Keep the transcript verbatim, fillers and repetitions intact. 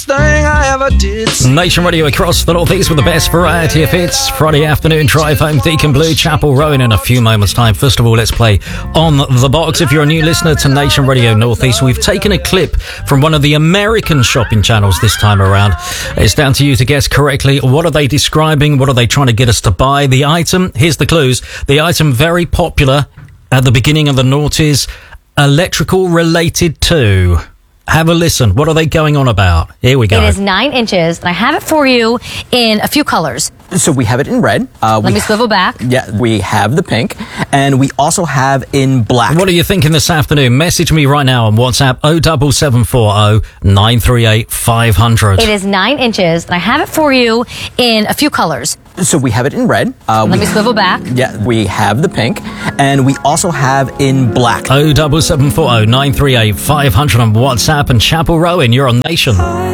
thing I ever did. Nation Radio across the northeast with the best variety of hits. Friday afternoon drive home, Deacon Blue, Chapel Rowan in a few moments' time. First of all, let's play On the Box. If you're a new listener to Nation Radio Northeast, we've taken a clip from one of the American shopping channels this time around. It's down to you to guess correctly. What are they describing? What are they trying to get us to buy? The item, here's the clues. The item very popular at the beginning of the noughties, electrical related to. Have a listen. What are they going on about? Here we go. It is nine inches, and I have it for you in a few colors. So we have it in red. Uh, Let we me swivel back. Yeah, we have the pink, and we also have in black. What are you thinking this afternoon? Message me right now on WhatsApp oh seven seven four oh nine three eight five hundred. It is nine inches, and I have it for you in a few colors. So we have it in red. Uh, Let we, me swivel back. Yeah, we have the pink, and we also have in black. oh seven seven four oh nine three eight five hundred on WhatsApp. And Chapel Rowan, you're on Nation.